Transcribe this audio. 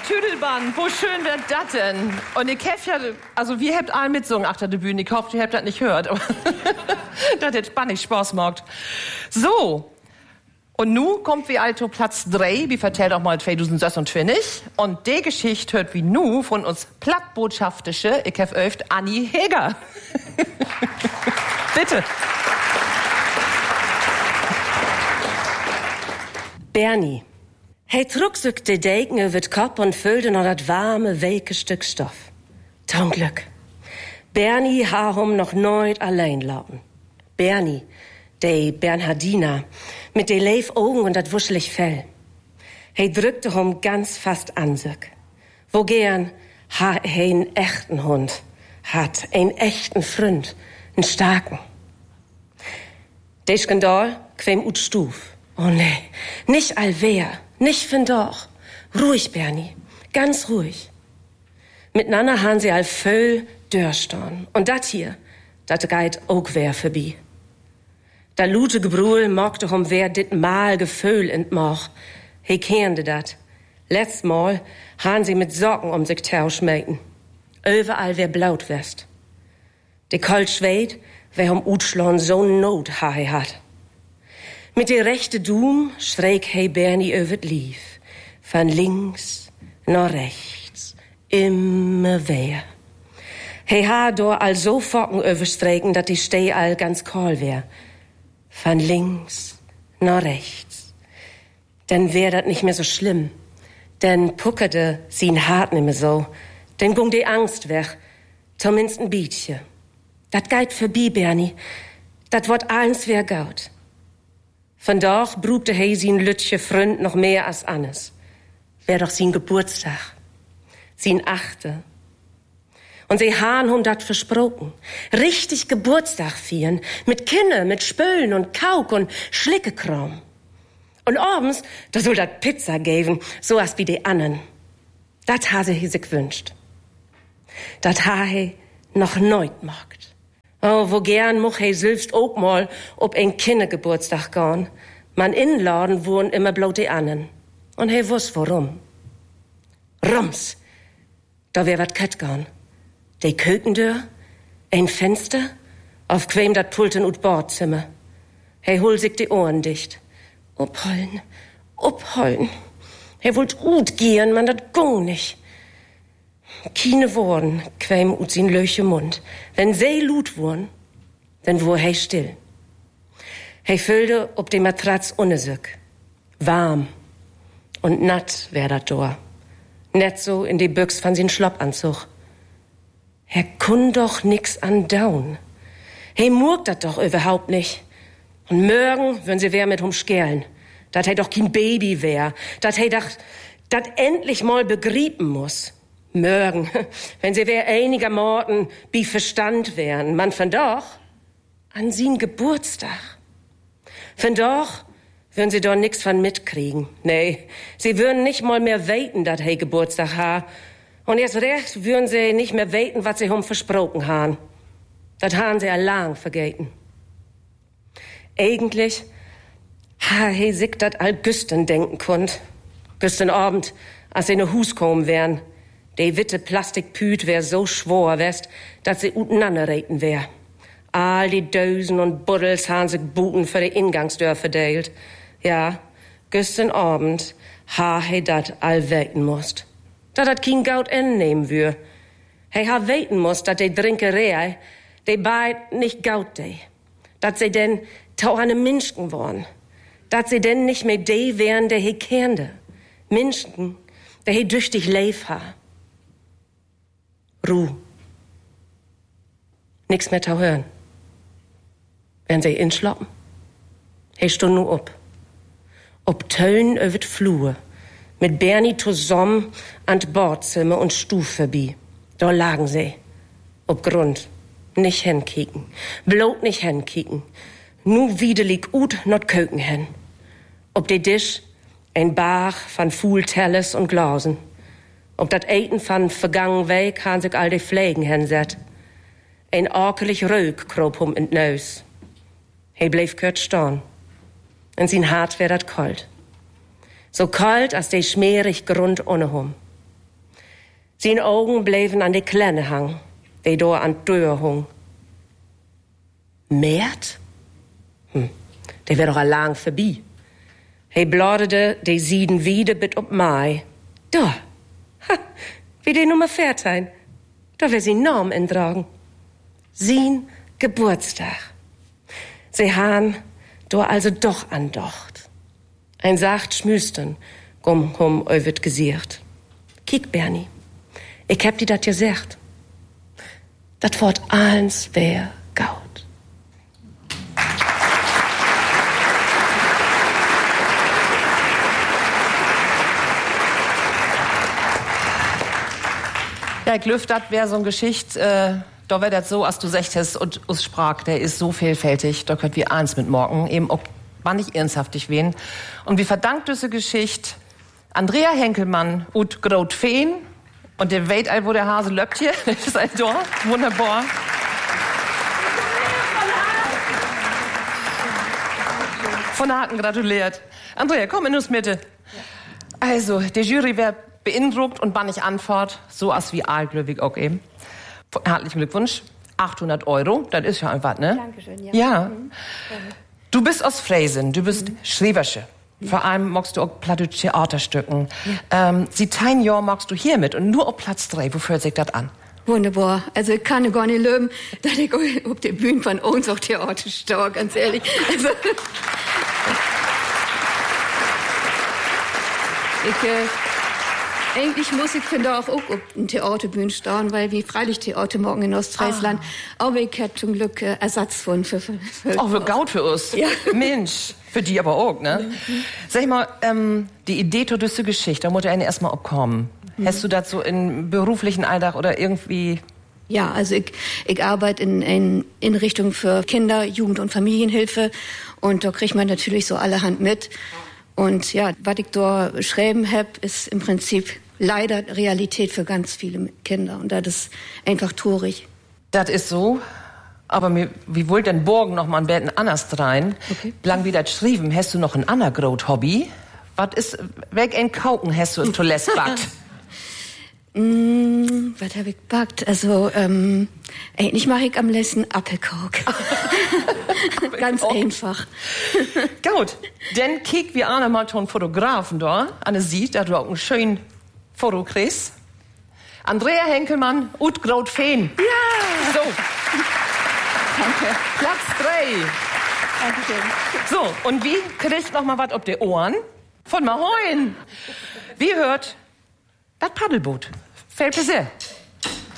Tüdelband, wo schön wird das denn? Und ich hab ja, also wir habt alle mitsungen achter der Bühne. Ich hoffe, ihr habt das nicht gehört. Aber das hat spannend Spaß gemacht. So. Und nu kommt wie alto Platz 3, wie vertellt auch mal 2026. Und die Geschichte hört wie nu von uns plattbotschaftische, ich hab öft Anni Heger. Bitte. Bernie. Hij trug sich de Deken over het kop und vulde noch dat warme, welke Stück Stoff. Zum Glück. Bernie ha hom noch nooit allein lauten. Bernie, de Bernhardiner, mit de Leefaugen und dat wuschelig Fell. Hij drückte hom ganz fast an sich. Wo gern ha he einen echten Hund, hat einen echten Freund, einen starken. De Skandal quem ut Stuf. Oh nee, nicht allwer. Nicht von doch. Ruhig, Bernie. Ganz ruhig. Miteinander han sie all voll dörstern. Und dat hier, dat geit auch wer vorbei. Da lute Gebrühl mochte hom wer dit Mal Gefühl in Moch. He kennde dat. Letzt Mal han sie mit Socken um sich tauschmeten. Überall wer blaut west. De Kolt schweet, wer hom utschlon so Not ha he hat. Mit der rechte Doom schräg hey Bernie övet lief. Von links nach rechts. Immer wer. Hey ha do all so Focken överstreken, dat die Steh all ganz kahl wär. Von links nach rechts. Denn wär dat nicht mehr so schlimm. Denn puckerte sie'n Hart nimmer so. Denn gung die Angst weg. Zumindest ein Bietje. Dat geit vorbei, Bernie. Dat wort eins wär gaut. Von doch brugte he sin lütje Freund noch mehr als Annes. Wär doch sin Geburtstag. Sin achte. Und sie han hom dat versprochen. Richtig Geburtstag fieren. Mit Kinne, mit Spüllen und Kauk und Schlickekram. Und abends, da soll dat Pizza geben, so as wie die Annen. Dat ha sie sich gewünscht. Dat ha he noch neut mogt. Oh, wo gern moch he selbst auch mal ob ein Kindergeburtstag gehen. Man inladen wohnen immer bloß die Annen. Und he wuss warum. Rums, da wär wat kett gehen. Die Kökendür, ein Fenster, auf quem dat Pulten ut Bordzimmer. He hol sich die Ohren dicht. Uphollen. He wollt ut gehen, man dat gung nicht. Keine Worten quäm ut sin löche Mund. Wenn sie lut wurn, dann wur he still. He füllte ob de Matratz unnesück. Warm und natt wär dat Dor. Net so in de Büchs von sin Schloppanzug. Er kun doch nix andaun. He murkt dat doch überhaupt nicht. Und morgen würden sie wer mit hum skerlen. Dat he doch kein Baby wär. Dat he dacht, dat endlich mal begrieben muss. Morgen, wenn sie wer einigermaßen bi Verstand wären. Man von doch an sin Geburtstag. Von doch würden sie doch nix von mitkriegen. Nee, sie würden nicht mal mehr weten, dat he Geburtstag ha. Und erst recht würden sie nicht mehr weten, was sie hum versprochen han. Dat han sie allang vergeten. Eigentlich ha he sich dat all Güsten denken konnt. Güsten Abend, als sie ne Hus kommen wären. Die witte Plastikpüt wär so schwor west, dat sie uteinander reten wär. All die Dösen und Buddels han sich Buten für die Ingangstür verdeelt. Ja, gestern Abend ha he dat all weten musst. Dat kein Gaut nehmen wür. He ha weten musst, dat die Drinkerei, die beid nicht Gaut de. Dat sie denn tauhane Menschen worn. Dat sie denn nicht mehr de wären, der he kernde. Menschen, der he düchtig leif ha. Ruh. Nix mehr tau hören. Werden sie inschloppen? He stund nu ob. Ob Töllen övet Flur. Mit Bernie zusammen an Bordzimmer und Stuf vorbei. Da lagen sie. Ob Grund. Nicht hinkicken. Bloß nicht hinkicken. Nu wiedelig ut not köken hen. Ob de Tisch ein Bach van Fuhl Telles und Glasen. Ob dat Eten van vergangen Weg han sich all de Pflegen hinset. Ein orkelig Rög kroop hum in Neus. He bleef kurt staan. En sin Hart wär dat kalt. So kalt als de schmierig Grund ohne hum. Sein Augen bleven an de Klenne hang, die do an die Tür hung. Mert? Der wär doch allang vorbei. Hij bladerde de Sieden wieder bit op Mai. Da, wie die Nummer 14. Da wär sein Namen indragen. Sein Geburtstag. Sie han do also doch andocht. Ein sacht Schmüstern hum öwet gesiert. Kiek, Bernie, ich hab dir dat gesagt. Dat Wort eins wär gaut. Ja, ich glaube, das wäre so eine Geschichte, da wäre das so, als du sagtest, und us Sprach, der ist so vielfältig, da könnt wir eins mit morgen, eben auch war nicht ernsthaftig wen. Und wie verdankt diese Geschichte Andrea Henkelmann und Groot Feen und der weht all, wo der Hase löppt hier, das ist ein Tor, wunderbar. Von Haken gratuliert. Andrea, komm in uns Mitte. Also, die Jury wäre beeindruckt und bannig Antwort, so als wie aalglücklich auch eben. Herzlichen Glückwunsch. 800 €, das ist ja einfach, ne? Dankeschön, ja. Ja. Du bist aus Freisen, du bist Schreversche. Vor allem magst du auch platte Theaterstücken. Ja. Seit 10 Jahren magst du hier mit und nur auf Platz 3. Wo fühlt sich das an? Wunderbar. Also ich kann gar nicht lügen, dass ich auf der Bühne von uns auch Theater stehe, ganz ehrlich. Also, eigentlich muss ich finde auch auf den Theaterbühne stehen, weil wir freilich Theater morgen in Ostfriesland. Aber ich hätte zum Glück Ersatz von für auch für Gaut für uns. Ja. Mensch, für die aber auch, ne? Sag ich mal, die Idee zu dieser Geschichte, da muss ja erstmal abkommen. Hast du das so im beruflichen Alltag oder irgendwie? Ja, also ich arbeite in Richtung für Kinder-, Jugend- und Familienhilfe und da kriegt man natürlich so allerhand mit. Und ja, was ich da geschrieben habe, ist im Prinzip leider Realität für ganz viele Kinder. Und das ist einfach traurig. Das ist so. Aber wie wollt denn morgen noch mal ein bisschen anders rein? Okay. Lang wie das schrieben, hast du noch ein anderes Hobby? Was ist, weg in Kauken hast du in Toilette backt? Was habe ich backt? Also, eigentlich mache ich am besten Apfelkork. Ganz einfach. Gut, dann kiek wir an mal von Fotografen da. Anne sieht, da du auch ein schön Foto kriegst. Andrea Henkelmann und Groot Feen. Ja! So. Danke. Platz 3. Dankeschön. So, und wie kriegt noch mal was auf die Ohren? Von Mahoin. Wie hört das Paddelboot? Fällt mir sehr.